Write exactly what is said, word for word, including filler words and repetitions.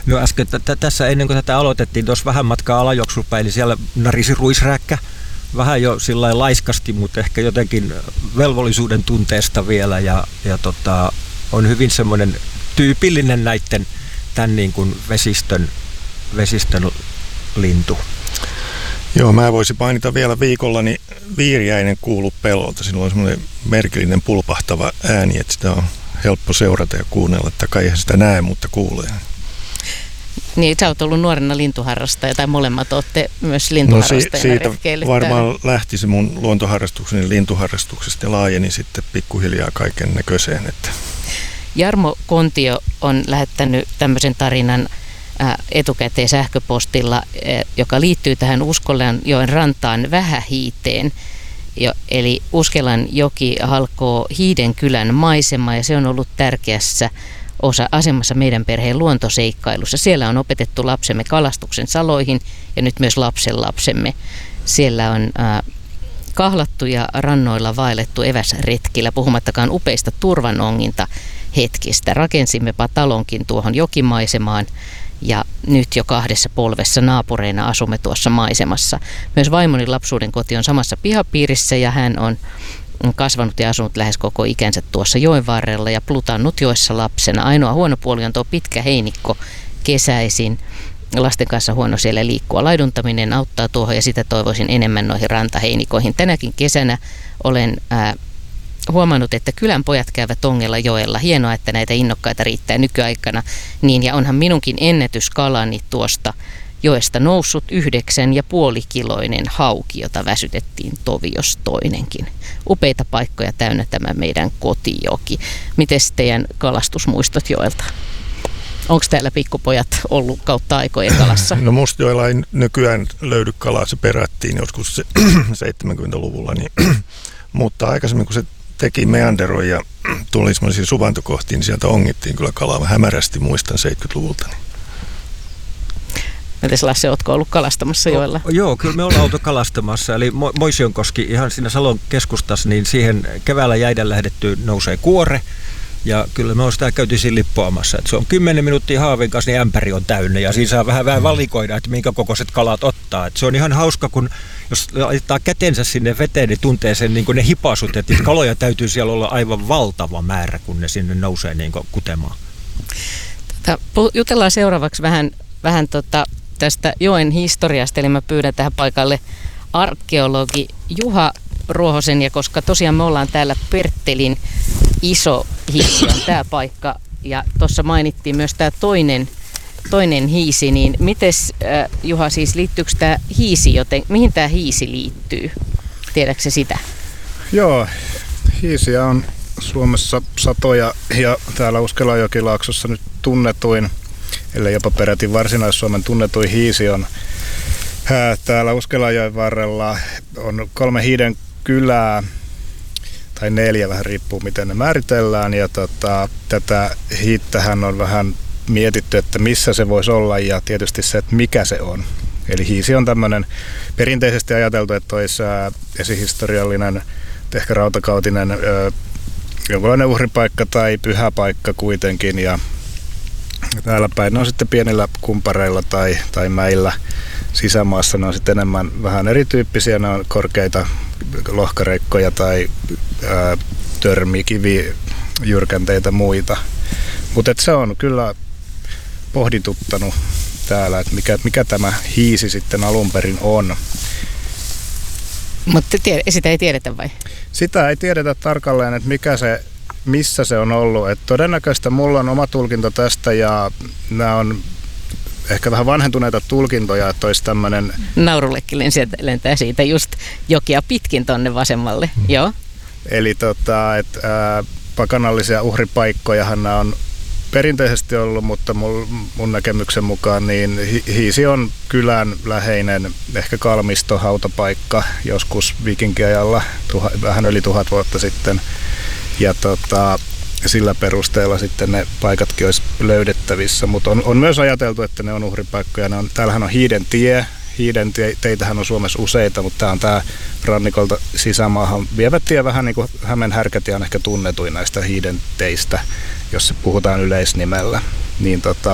No äsken t- tässä ennen kuin tätä aloitettiin, tuossa vähän matkaa alajuoksupäin, niin siellä narisi ruisrääkkä. Vähän jo sillä laiskasti, mutta ehkä jotenkin velvollisuuden tunteesta vielä ja, ja tota, on hyvin semmoinen tyypillinen näiden tämän niin kuin vesistön, vesistön lintu. Joo, mä voisin mainita vielä viikolla, niin viiriäinen kuuluu pelolta. Sillä on semmoinen merkillinen pulpahtava ääni, että sitä on helppo seurata ja kuunnella. Tai eihän sitä näe, mutta kuulee. Niin, sä oot ollut nuorena lintuharrastaja, tai molemmat olette myös lintuharrastajana no, si- siitä retkeille varmaan täällä. lähti se mun luontoharrastukseni lintuharrastuksesta ja laajeni sitten pikkuhiljaa kaiken näköiseen. Että. Jarmo Kontio on lähettänyt tämmöisen tarinan etukäteen sähköpostilla, joka liittyy tähän Uskelanjoen rantaan Vähähiiteen. Jo, eli Uskelan joki halkoo Hiidenkylän maisema ja se on ollut tärkeässä osa asemassa meidän perheen luontoseikkailussa. Siellä on opetettu lapsemme kalastuksen saloihin ja nyt myös lapsenlapsemme. Siellä on äh, kahlattu ja rannoilla vaellettu eväsretkillä, puhumattakaan upeista turvanonginta hetkistä. Rakensimmepa talonkin tuohon jokimaisemaan ja nyt jo kahdessa polvessa naapureina asumme tuossa maisemassa. Myös vaimoni lapsuuden koti on samassa pihapiirissä ja hän on kasvanut ja asunut lähes koko ikänsä tuossa joen varrella ja plutannut joessa lapsena. Ainoa huono puoli on tuo pitkä heinikko kesäisin. Lasten kanssa huono siellä liikkua. Laiduntaminen auttaa tuohon ja sitä toivoisin enemmän noihin rantaheinikoihin. Tänäkin kesänä olen ää, huomannut, että kylän pojat käyvät ongella joella. Hienoa, että näitä innokkaita riittää nykyaikana. Niin, ja onhan minunkin ennätyskalani tuosta joesta noussut yhdeksän ja puoli kiloinen hauki, jota väsytettiin tovios toinenkin. Upeita paikkoja täynnä tämä meidän kotijoki. Mites teidän kalastusmuistot joelta? Onko täällä pikkupojat ollut kautta aikojen kalassa? No Mustajoella ei nykyään löydy kalaa, se perättiin joskus seitsemänkymmentäluvulla, niin, mutta aikaisemmin kun se teki meanderoi ja tuli semmoisia suvantokohtiin, niin sieltä ongittiin kyllä kalaa. Mä hämärästi muistan seitsemänkymmentäluvulta. Niin. Entäs Lasse, ootko ollut kalastamassa joella? O, joo, kyllä me ollaan oltu kalastamassa. Eli Mo- Moisionkoski ihan siinä Salon keskustassa, niin siihen keväällä jäiden lähdetty nousee kuore. Ja kyllä me on sitä käyty siinä lippoamassa. Että se on kymmenen minuuttia haavin kanssa, niin ämpäri on täynnä. Ja siinä saa vähän, vähän valikoida, että minkä kokoiset kalat ottaa. Että se on ihan hauska, kun jos laittaa kätensä sinne veteen, niin tuntee sen niin kuin ne hipasut. Että kaloja täytyy siellä olla aivan valtava määrä, kun ne sinne nousee niin kuin kutemaan. Tota, jutellaan seuraavaksi vähän, vähän tota tästä joen historiasta. Eli mä pyydän tähän paikalle arkeologi Juha Ruohosen. Ja koska tosiaan me ollaan täällä Perttelin iso hiisi on tämä paikka ja tuossa mainittiin myös tämä toinen, toinen hiisi, niin mites äh, Juha siis liittyykö tämä hiisi joten, mihin tämä hiisi liittyy? Tiedätkö sitä? Joo, hiisiä on Suomessa satoja ja täällä Uskelanjokilaaksossa nyt tunnetuin, ellei jopa peräti Varsinais-Suomen tunnetuin hiisi on äh, täällä Uskelanjoen varrella on kolme hiiden kylää, tai neljä, vähän riippuu miten ne määritellään, ja tota, tätä hiittähän on vähän mietitty, että missä se voisi olla, ja tietysti se, että mikä se on. Eli hiisi on tämmöinen perinteisesti ajateltu, että olisi ää, esihistoriallinen, ehkä rautakautinen ää, jonkinlainen uhripaikka tai pyhäpaikka kuitenkin, ja täällä päin ne on sitten pienillä kumpareilla tai, tai mäillä sisämaassa, ne on sitten enemmän vähän erityyppisiä, ne on korkeita lohkareikkoja tai ää, törmikivijyrkänteitä muita. Mutta se on kyllä pohdituttanut täällä, että mikä, mikä tämä hiisi sitten alun perin on. Mutta sitä ei tiedetä vai? Sitä ei tiedetä tarkalleen, että mikä se, missä se on ollut. Et todennäköistä mulla on oma tulkinta tästä ja nämä on ehkä vähän vanhentuneita tulkintoja, että olisi tämmöinen... Naurullekin lentää siitä just jokia pitkin tonne vasemmalle, mm. joo. Eli tota, että ää, pakanallisia uhripaikkojahan nämä on perinteisesti ollut, mutta mun, mun näkemyksen mukaan niin hi- hiisi on kylän läheinen, ehkä kalmisto, hautapaikka joskus viikinkiajalla, tuha, vähän yli tuhat vuotta sitten. Ja tota... sillä perusteella sitten ne paikatkin olisi löydettävissä, mutta on, on myös ajateltu, että ne on uhripaikkoja. Ne on, täällähän on Hiiden tie. Hiiden tie, teitähän on Suomessa useita, mutta tämä on tämä rannikolta sisämaahan vievä tie, vähän niin kuin Hämeen härkätie on ehkä tunnetuin näistä Hiiden teistä, jos se puhutaan yleisnimellä. Niin tota,